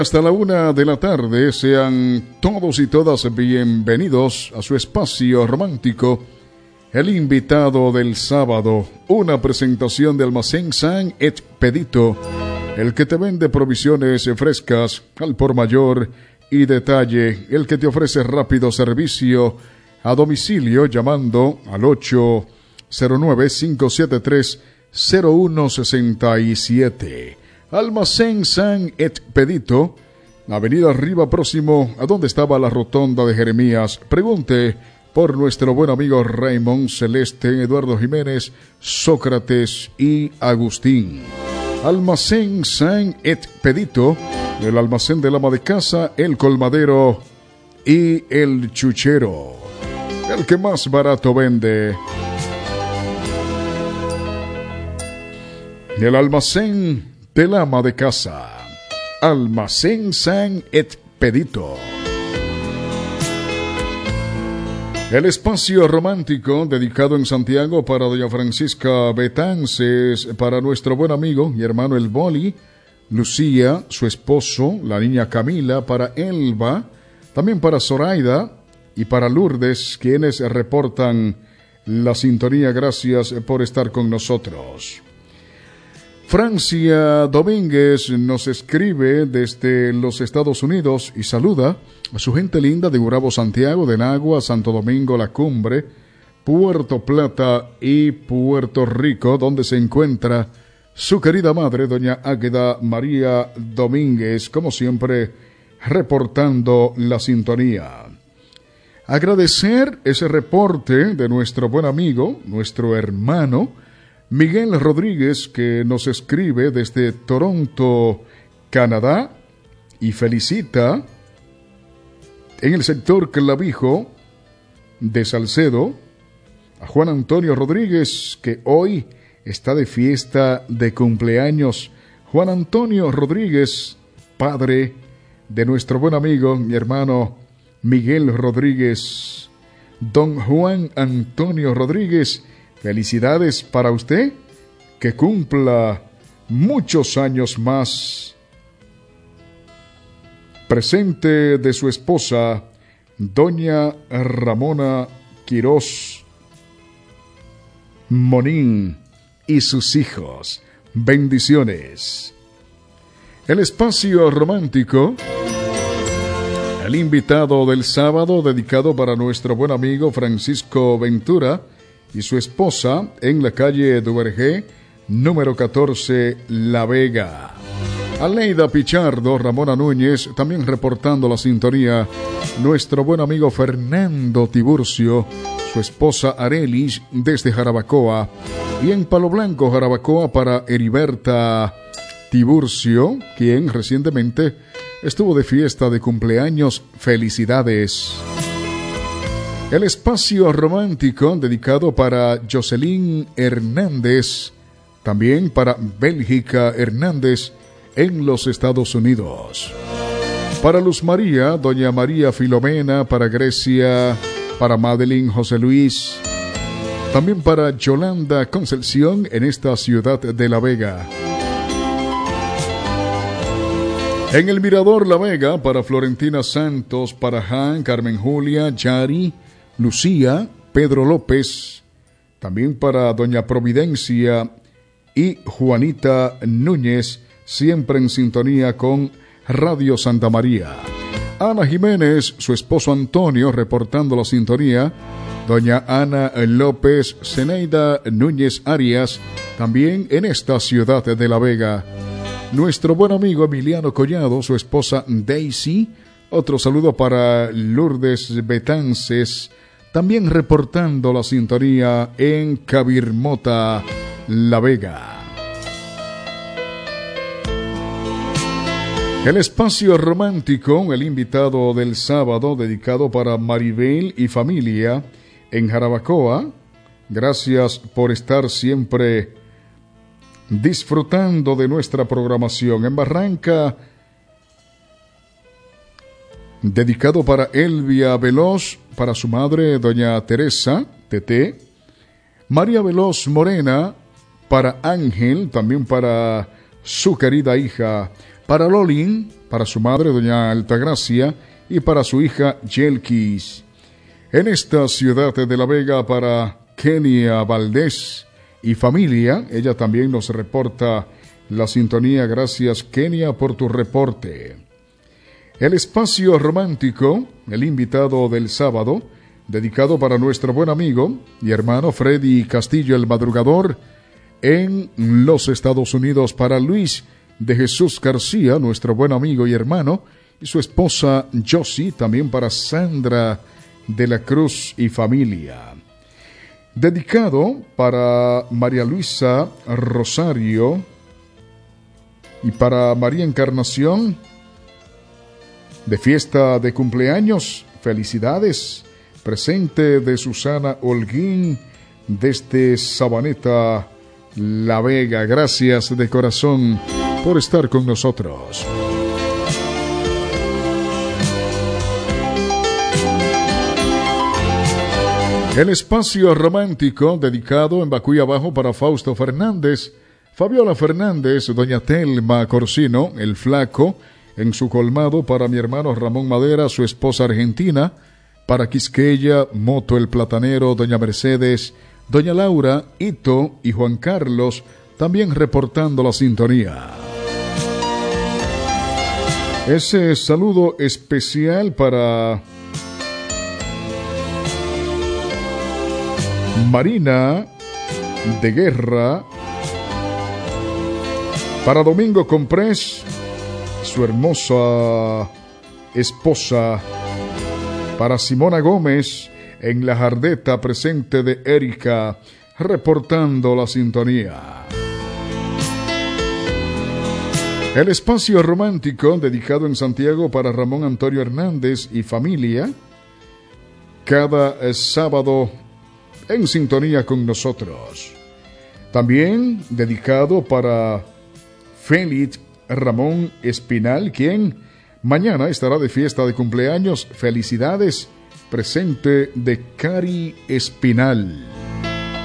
Hasta la 1:00 sean todos y todas bienvenidos a su espacio romántico, el invitado del sábado, una presentación de Almacén San Expedito, el que te vende provisiones frescas al por mayor y detalle, el que te ofrece rápido servicio a domicilio llamando al 809-573-0167. Almacén San Expedito, Avenida Arriba, próximo a donde estaba la rotonda de Jeremías. Pregunte por nuestro buen amigo Raymond, Celeste, Eduardo Jiménez, Sócrates y Agustín. Almacén San Expedito, el almacén del ama de casa, el colmadero y el chuchero, el que más barato vende. El almacén del ama de casa, Almacén San Expedito. El espacio romántico dedicado en Santiago para doña Francisca Betances, para nuestro buen amigo y hermano El Boli, Lucía, su esposo, la niña Camila, para Elba, también para Zoraida y para Lourdes, quienes reportan la sintonía. Gracias por estar con nosotros. Francia Domínguez nos escribe desde los Estados Unidos y saluda a su gente linda de Gurabo, Santiago, de Nagua, Santo Domingo, La Cumbre, Puerto Plata y Puerto Rico, donde se encuentra su querida madre, doña Águeda María Domínguez, como siempre, reportando la sintonía. Agradecer ese reporte de nuestro buen amigo, nuestro hermano, Miguel Rodríguez, que nos escribe desde Toronto, Canadá, y felicita en el sector Clavijo de Salcedo a Juan Antonio Rodríguez, que hoy está de fiesta de cumpleaños. Juan Antonio Rodríguez, padre de nuestro buen amigo, mi hermano Miguel Rodríguez. Don Juan Antonio Rodríguez, felicidades para usted, que cumpla muchos años más. Presente de su esposa, doña Ramona Quirós Monín y sus hijos. Bendiciones. El espacio romántico, el invitado del sábado, dedicado para nuestro buen amigo Francisco Ventura y su esposa, en la calle Duvergé, número 14, La Vega. Aleida Pichardo, Ramona Núñez, también reportando la sintonía, nuestro buen amigo Fernando Tiburcio, su esposa Arelis, desde Jarabacoa, y en Palo Blanco, Jarabacoa, para Heriberta Tiburcio, quien recientemente estuvo de fiesta de cumpleaños. Felicidades. El espacio romántico dedicado para Jocelyn Hernández, también para Bélgica Hernández en los Estados Unidos. Para Luz María, doña María Filomena, para Grecia, para Madeline José Luis, también para Yolanda Concepción en esta ciudad de La Vega. En el Mirador La Vega, para Florentina Santos, para Han, Carmen Julia, Yari, Lucía, Pedro López, también para doña Providencia y Juanita Núñez, siempre en sintonía con Radio Santa María. Ana Jiménez, su esposo Antonio, reportando la sintonía. Doña Ana López, Zeneida Núñez Arias, también en esta ciudad de La Vega. Nuestro buen amigo Emiliano Collado, su esposa Daisy, otro saludo para Lourdes Betances, también reportando la sintonía en Cabirmota, La Vega. El espacio romántico, el invitado del sábado, dedicado para Maribel y familia en Jarabacoa. Gracias por estar siempre disfrutando de nuestra programación. En Barranca, dedicado para Elvia Veloz, para su madre, doña Teresa, Tete. María Veloz Morena, para Ángel, también para su querida hija. Para Lolín, para su madre, doña Altagracia, y para su hija, Yelkis. En esta ciudad de La Vega, para Kenia Valdés y familia, ella también nos reporta la sintonía. Gracias, Kenia, por tu reporte. El espacio romántico, el invitado del sábado, dedicado para nuestro buen amigo y hermano Freddy Castillo el Madrugador, en los Estados Unidos, para Luis de Jesús García, nuestro buen amigo y hermano, y su esposa Josie, también para Sandra de la Cruz y familia. Dedicado para María Luisa Rosario y para María Encarnación, de fiesta de cumpleaños, felicidades. Presente de Susana Holguín desde Sabaneta, La Vega. Gracias de corazón por estar con nosotros. El espacio romántico dedicado en Bacuy Abajo para Fausto Fernández, Fabiola Fernández, doña Telma Corsino, el Flaco, en su colmado, para mi hermano Ramón Madera, su esposa argentina, para Quisqueya, Moto el Platanero, doña Mercedes, doña Laura, Ito y Juan Carlos, también reportando la sintonía. Ese saludo especial para Marina de Guerra, para Domingo Comprés, su hermosa esposa, para Simona Gómez en La Jardeta, presente de Erika, reportando la sintonía. El espacio romántico dedicado en Santiago para Ramón Antonio Hernández y familia, cada sábado en sintonía con nosotros. También dedicado para Félix Ramón Espinal, quien mañana estará de fiesta de cumpleaños. Felicidades, presente de Cari Espinal.